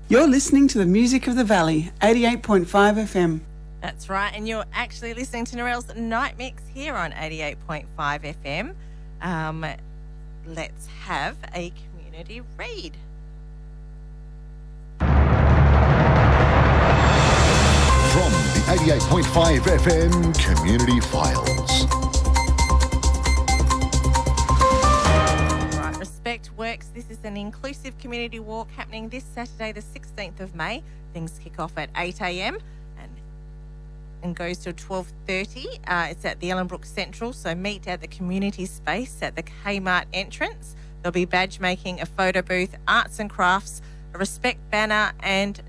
You're listening to the music of the valley, 88.5 FM. That's right, and you're actually listening to Narelle's Night Mix here on 88.5 FM. Let's have a community read. From the 88.5 FM Community Files. Right, Respect Works. This is an inclusive community walk happening this Saturday, the 16th of May. Things kick off at 8 a.m. and goes till 12:30. It's at the Ellenbrook Central, so meet at the community space at the Kmart entrance. There'll be badge making, a photo booth, arts and crafts, a respect banner and